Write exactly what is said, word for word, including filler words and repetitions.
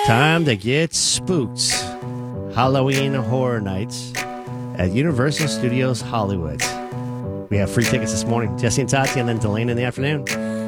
Time to get spooked. Halloween Horror Nights at Universal Studios Hollywood. We have free tickets this morning. Jesse and Tati, and then Delane in the afternoon.